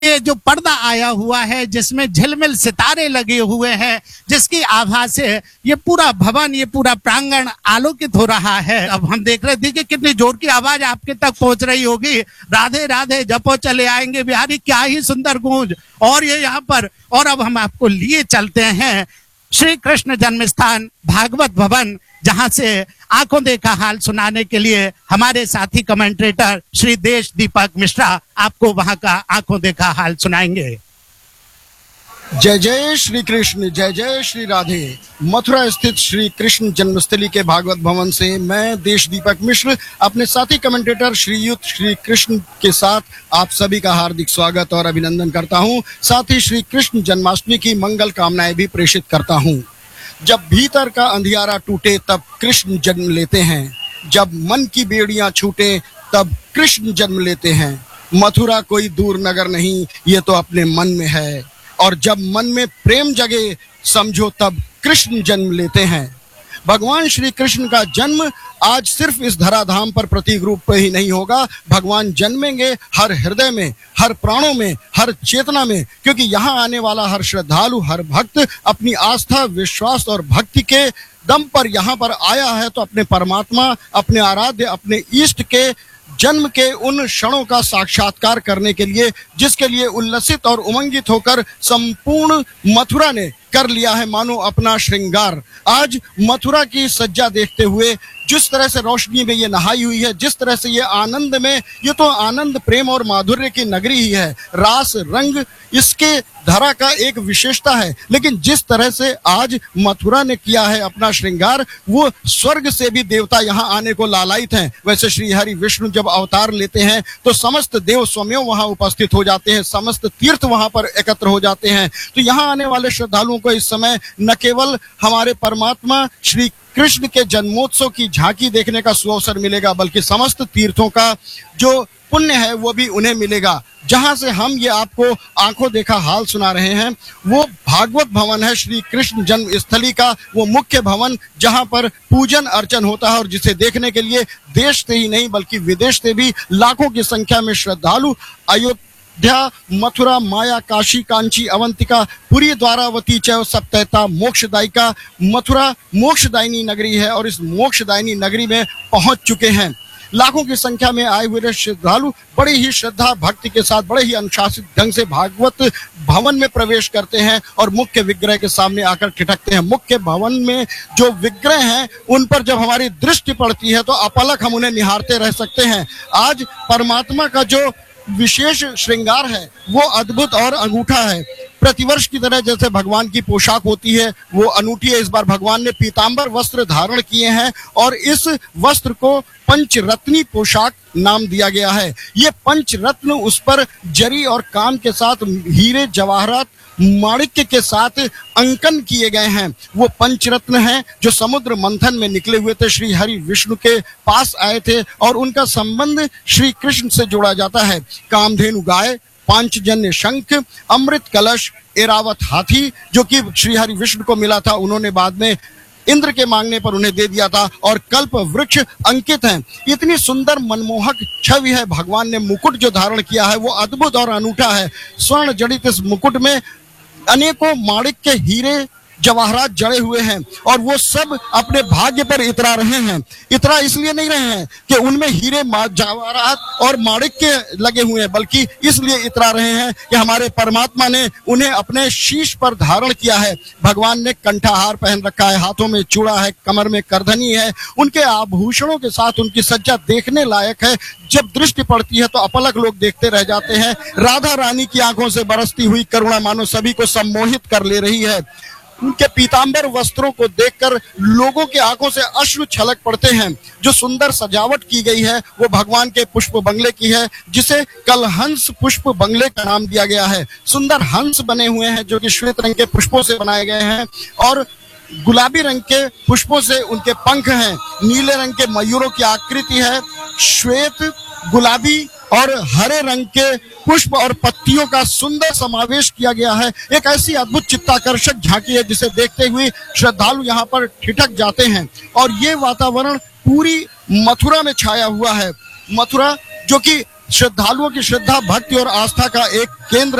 ये जो पर्दा आया हुआ है जिसमें झिलमिल सितारे लगे हुए हैं, जिसकी आभा से ये पूरा भवन, ये पूरा प्रांगण आलोकित हो रहा है। अब हम देख रहे, देखिए कितनी जोर की आवाज आपके तक पहुंच रही होगी। राधे राधे जपो चले आएंगे बिहारी, क्या ही सुंदर गूंज। और ये यहाँ पर, और अब हम आपको लिए चलते हैं श्री कृष्ण जन्म स्थान भागवत भवन, जहां से आंखों देखा हाल सुनाने के लिए हमारे साथी कमेंटेटर श्री देश दीपक मिश्रा आपको वहां का आंखों देखा हाल सुनाएंगे। जय जय श्री कृष्ण, जय जय श्री राधे। मथुरा स्थित श्री कृष्ण जन्मस्थली के भागवत भवन से मैं देश दीपक मिश्र अपने साथी कमेंटेटर श्रीयुत श्री कृष्ण के साथ आप सभी का हार्दिक स्वागत और अभिनंदन करता हूं। साथ ही श्री कृष्ण जन्माष्टमी की मंगल कामनाएं भी प्रेषित करता हूं। जब भीतर का अंधियारा टूटे तब कृष्ण जन्म लेते हैं, जब मन की बेड़ियां छूटे तब कृष्ण जन्म लेते हैं। मथुरा कोई दूर नगर नहीं, ये तो अपने मन में है, और जब मन में प्रेम जगे समझो तब कृष्ण जन्म लेते हैं। भगवान श्री कृष्ण का जन्म आज सिर्फ इस धराधाम पर प्रतीक रूप में ही नहीं होगा, भगवान जन्मेंगे हर हृदय में, हर प्राणों में, हर चेतना में, क्योंकि यहाँ आने वाला हर श्रद्धालु, हर भक्त अपनी आस्था, विश्वास और भक्ति के दम पर यहाँ पर आया है तो अपने परमात्मा, अपने आराध्य, अपने इष्ट के जन्म के उन क्षणों का साक्षात्कार करने के लिए, जिसके लिए उल्लसित और उमंगित होकर संपूर्ण मथुरा ने कर लिया है मानो अपना श्रृंगार। आज मथुरा की सज्जा देखते हुए जिस तरह से रोशनी में ये नहाई हुई है, जिस तरह से ये आनंद में, ये तो आनंद, प्रेम और माधुर्य की नगरी ही है। रास रंग इसके धरा का एक विशेषता है, लेकिन जिस तरह से आज मथुरा ने किया है अपना श्रृंगार, वो स्वर्ग से भी देवता यहाँ आने को लालायित हैं। वैसे श्री हरि विष्णु जब अवतार लेते हैं तो समस्त देव स्वयं वहाँ उपस्थित हो जाते हैं, समस्त तीर्थ वहाँ पर एकत्र हो जाते हैं। तो यहाँ आने वाले श्रद्धालुओं को इस समय न केवल हमारे परमात्मा श्री कृष्ण के जन्मोत्सव की झांकी देखने का सुअवसर मिलेगा, बल्कि समस्त तीर्थों का जो पुण्य है वो भी उन्हें मिलेगा। जहां से हम ये आपको आंखों देखा हाल सुना रहे हैं वो भागवत भवन है, श्री कृष्ण जन्म स्थली का वो मुख्य भवन, जहां पर पूजन अर्चन होता है और जिसे देखने के लिए देश से ही नहीं बल्कि विदेश से भी लाखों की संख्या में श्रद्धालु अयोध्या, मथुरा, माया, काशी, कांची, अवंतिका, पुरी, द्वारावती, चैव, सप्तैता, मोक्षदायिका, मथुरा मोक्षदायिनी नगरी है और इस मोक्षदायिनी नगरी में पहुंच चुके हैं। लाखों की संख्या में आए हुए श्रद्धालु बड़ी ही श्रद्धा भक्ति के साथ बड़े ही अनुशासित ढंग से भागवत भवन में प्रवेश करते हैं और मुख्य विग्रह के सामने आकर ठिठकते हैं। मुख्य भवन में जो विग्रह हैं उन पर जब हमारी दृष्टि पड़ती है तो अपलक हम उन्हें निहारते रह सकते हैं। आज परमात्मा का जो विशेष श्रृंगार है वो अद्भुत और अनूठा है। प्रतिवर्ष की तरह जैसे भगवान की पोशाक होती है वो अनूठी है। इस बार भगवान ने पीतांबर वस्त्र धारण किए हैं और इस वस्त्र को पंचरत्नी पोशाक नाम दिया गया है। ये पंचरत्न उस पर जरी और काम के साथ हीरे, जवाहरात, माणिक्य के साथ अंकन किए गए हैं। वो पंचरत्न हैं जो समुद्र मंथन में निकले हुए थे, श्री हरि विष्णु के पास आए थे और उनका संबंध श्री कृष्ण से जोड़ा जाता है। कामधेनु गाय, पांचजन्य शंख, अमृत कलश, एरावत हाथी जो कि श्री हरि विष्णु को मिला था, उन्होंने बाद में इंद्र के मांगने पर उन्हें दे दिया था, और कल्प वृक्ष अंकित हैं। इतनी सुंदर मनमोहक छवि है। भगवान ने मुकुट जो धारण किया है वो अद्भुत और अनूठा है। स्वर्ण जड़ित इस मुकुट में अनेकों माणिक्य, हीरे, जवाहरात जड़े हुए हैं और वो सब अपने भाग्य पर इतरा रहे हैं। इतरा इसलिए नहीं रहे हैं कि उनमें हीरे, जवाहरात और माणिक्य लगे हुए हैं, बल्कि इसलिए इतरा रहे हैं कि हमारे परमात्मा ने उन्हें अपने शीश पर धारण किया है। भगवान ने कंठाहार पहन रखा है, हाथों में चूड़ा है, कमर में करधनी है। उनके आभूषणों के साथ उनकी सज्जा देखने लायक है। जब दृष्टि पड़ती है तो अपलक लोग देखते रह जाते हैं। राधा रानी की आंखों से बरसती हुई करुणा मानो सभी को सम्मोहित कर ले रही है। उनके पीतांबर वस्त्रों को देखकर लोगों की आंखों से अश्रु छलक पड़ते हैं। जो सुंदर सजावट की गई है वो भगवान के पुष्प बंगले की है, जिसे कलहंस पुष्प बंगले का नाम दिया गया है। सुंदर हंस बने हुए हैं जो कि श्वेत रंग के पुष्पों से बनाए गए हैं और गुलाबी रंग के पुष्पों से उनके पंख हैं। नीले रंग के मयूरों की आकृति है। श्वेत, गुलाबी और हरे रंग के पुष्प और पत्तियों का सुंदर समावेश किया गया है। एक ऐसी अद्भुत चित्ताकर्षक झांकी है जिसे देखते हुए श्रद्धालु यहाँ पर ठिठक जाते हैं। और ये वातावरण पूरी मथुरा में छाया हुआ है। मथुरा जो कि श्रद्धालुओं की श्रद्धा, भक्ति और आस्था का एक केंद्र